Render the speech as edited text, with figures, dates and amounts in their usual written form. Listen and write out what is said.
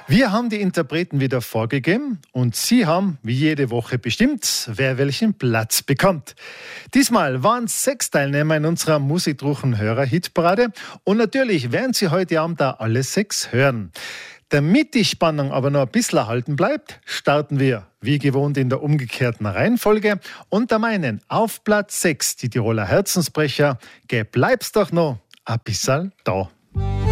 Wir haben die Interpreten wieder vorgegeben und Sie haben, wie jede Woche bestimmt, wer welchen Platz bekommt. Diesmal waren es 6 Teilnehmer in unserer Musikdruchen-Hörer-Hitparade und natürlich werden Sie heute Abend da alle 6 hören. Damit die Spannung aber noch ein bisschen erhalten bleibt, starten wir, wie gewohnt, in der umgekehrten Reihenfolge und da meinen auf Platz 6 die Tiroler Herzensbrecher, geh bleibst doch noch ein bisschen da.